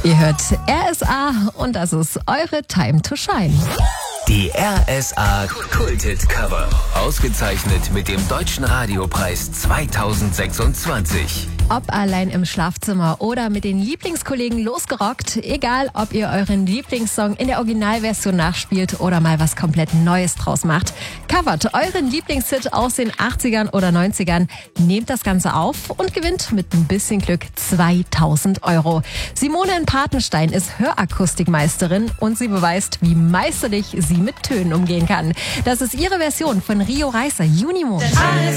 Ihr hört RSA und das ist eure Time to Shine. Die RSA Kult-Hit Cover. Ausgezeichnet mit dem Deutschen Radiopreis 2026. Ob allein im Schlafzimmer oder mit den Lieblingskollegen losgerockt, egal ob ihr euren Lieblingssong in der Originalversion nachspielt oder mal was komplett Neues draus macht. Covert euren Lieblingshit aus den 80ern oder 90ern, nehmt das Ganze auf und gewinnt mit ein bisschen Glück 2000 €. Simone in Patenstein ist Hörakustikmeisterin und sie beweist, wie meisterlich sie mit Tönen umgehen kann. Das ist ihre Version von Rio Reiser, Junimond.